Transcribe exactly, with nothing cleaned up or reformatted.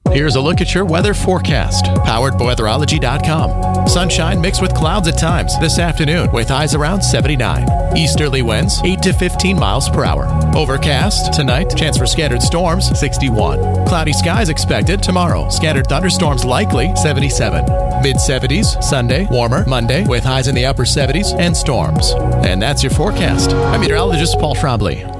Here's a look at your weather forecast, powered by weatherology dot com. Sunshine mixed with clouds at times this afternoon with highs around seventy-nine. Easterly winds eight to fifteen miles per hour. Overcast tonight, chance for scattered storms sixty-one. Cloudy skies expected tomorrow. Scattered thunderstorms likely seventy-seven. mid seventies Sunday, warmer Monday with highs in the upper seventies and storms. And that's your forecast. I'm meteorologist Paul Trombley.